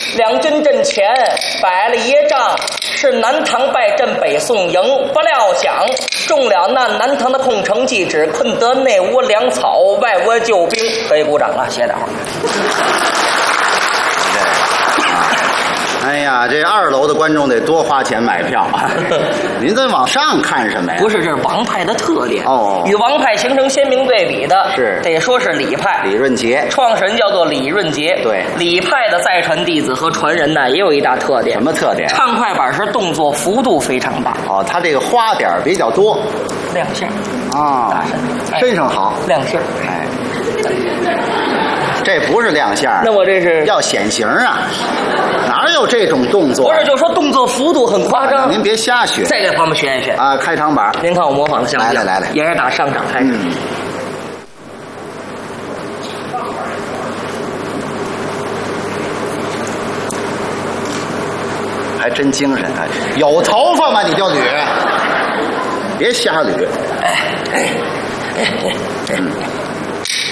两军阵前摆了一仗，是南唐败阵，北宋赢。不料想中了那南唐的空城计，只困得内无粮草，外无救兵。可以鼓掌了，谢谢大伙儿。 哎呀，这2楼的观众得多花钱买票啊！您在往上看什么呀？ 不是，这是王派的特点哦。 与王派形成鲜明对比的是得说是李派。 李润杰， 创始人叫做李润杰。 对， 李派的再传弟子和传人呢，也有一大特点。 什么特点？ 唱快板时动作幅度非常大。 哦，他这个花点比较多， 亮相啊，身上好， 亮相。 哎，这不是亮相， 那我这是要显形啊！哪有这种动作？ 不是，就说动作幅度很夸张。 您别瞎学， 再给朋友们学一学啊！开场板， 您看我模仿的像不像？ 来， 也是打上场开始。 还真精神啊！有头发吗？你就捋，别瞎捋。